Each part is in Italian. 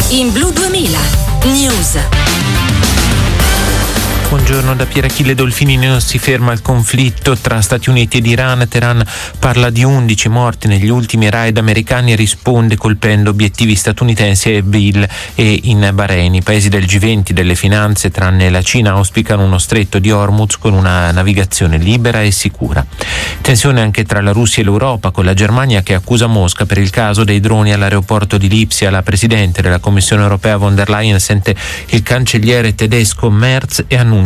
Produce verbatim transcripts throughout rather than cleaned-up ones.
in Blu duemila News. Buongiorno da Pierachille Dolfini. Non si ferma il conflitto tra Stati Uniti ed Iran. Teheran parla di undici morti negli ultimi raid americani e risponde colpendo obiettivi statunitensi a Erbil e in Bahrain. I paesi del G venti delle finanze, tranne la Cina, auspicano uno stretto di Hormuz con una navigazione libera e sicura. Tensione anche tra la Russia e l'Europa, con la Germania che accusa Mosca per il caso dei droni all'aeroporto di Lipsia. La Presidente della Commissione europea von der Leyen sente il cancelliere tedesco Merz e annuncia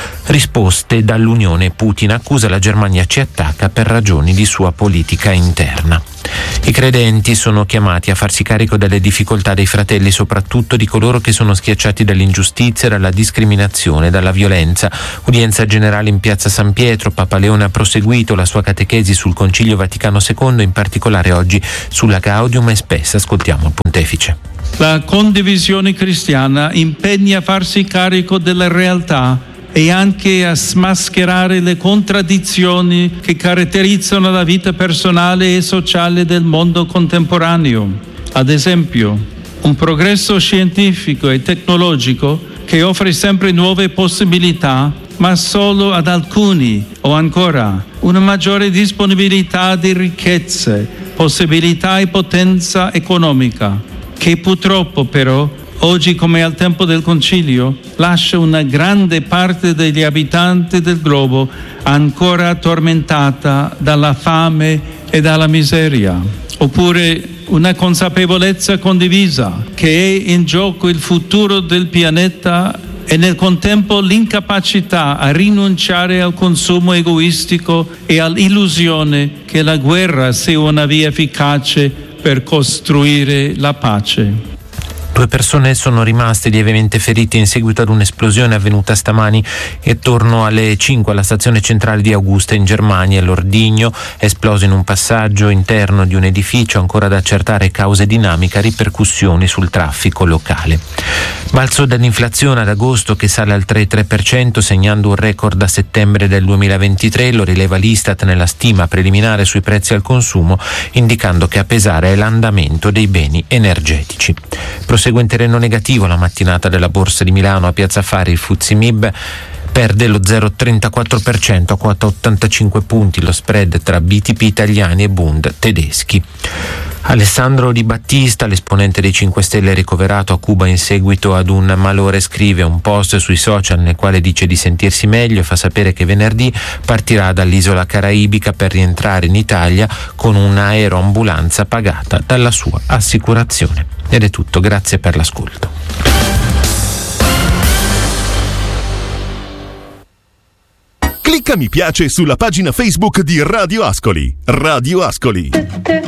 risposte dall'Unione. Putin accusa la Germania ci attacca per ragioni di sua politica interna. I credenti sono chiamati a farsi carico delle difficoltà dei fratelli, soprattutto di coloro che sono schiacciati dall'ingiustizia, dalla discriminazione, dalla violenza. Udienza generale in piazza San Pietro. Papa Leone ha proseguito la sua catechesi sul Concilio Vaticano secondo, in particolare oggi sulla Gaudium et Spes. Ascoltiamo il pontefice. La condivisione cristiana impegna a farsi carico della realtà e anche a smascherare le contraddizioni che caratterizzano la vita personale e sociale del mondo contemporaneo. Ad esempio, un progresso scientifico e tecnologico che offre sempre nuove possibilità, ma solo ad alcuni, o ancora una maggiore disponibilità di ricchezze, possibilità e potenza economica, che purtroppo però oggi, come al tempo del Concilio, lascia una grande parte degli abitanti del globo ancora tormentata dalla fame e dalla miseria. Oppure una consapevolezza condivisa che è in gioco il futuro del pianeta e nel contempo l'incapacità a rinunciare al consumo egoistico e all'illusione che la guerra sia una via efficace per costruire la pace. Due persone sono rimaste lievemente ferite in seguito ad un'esplosione avvenuta stamani attorno alle cinque alla stazione centrale di Augusta in Germania. L'ordigno è esploso in un passaggio interno di un edificio, ancora da accertare cause dinamica, ripercussioni sul traffico locale. Balzo dell'inflazione ad agosto che sale al tre virgola tre per cento, segnando un record a settembre del duemilaventitré, lo rileva l'Istat nella stima preliminare sui prezzi al consumo, indicando che a pesare è l'andamento dei beni energetici. Prosegue in terreno negativo la mattinata della Borsa di Milano. A Piazza Affari il Fuzzi Mib perde lo zero virgola trentaquattro per cento a quota ottantacinque punti, lo spread tra B T P italiani e Bund tedeschi. Alessandro Di Battista, l'esponente dei cinque Stelle ricoverato a Cuba in seguito ad un malore, scrive un post sui social nel quale dice di sentirsi meglio e fa sapere che venerdì partirà dall'isola caraibica per rientrare in Italia con un'aeroambulanza pagata dalla sua assicurazione. Ed è tutto, grazie per l'ascolto. Clicca mi piace sulla pagina Facebook di Radio Ascoli. Radio Ascoli.